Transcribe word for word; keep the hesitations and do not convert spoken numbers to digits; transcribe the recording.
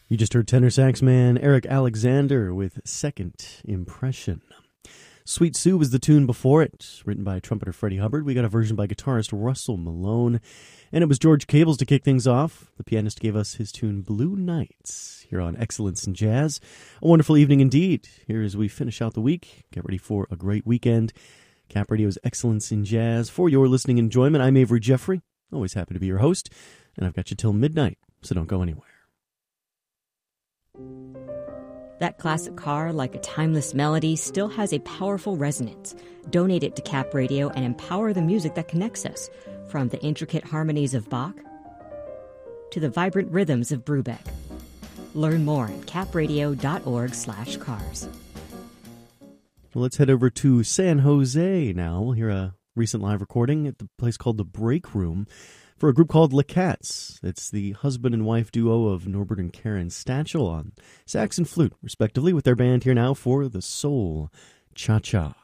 You just heard tenor sax man Eric Alexander with Second Impression. Sweet Sue was the tune before it, written by trumpeter Freddie Hubbard. We got a version by guitarist Russell Malone. And it was George Cables to kick things off. The pianist gave us his tune Blue Nights here on Excellence in Jazz. A wonderful evening indeed. Here as we finish out the week. Get ready for a great weekend. Cap Radio's Excellence in Jazz. For your listening enjoyment, I'm Avery Jeffrey. Always happy to be your host. And I've got you till midnight, so don't go anywhere. That classic car, like a timeless melody, still has a powerful resonance. Donate it to Cap Radio and empower the music that connects us, from the intricate harmonies of Bach to the vibrant rhythms of Brubeck. Learn more at capradio.org slash cars. Well, let's head over to San Jose now. We'll hear a recent live recording at the place called The Break Room for a group called Le Cats. It's the husband and wife duo of Norbert and Karen Stachel on sax and flute, respectively, with their band here now for the Soul Cha-Cha.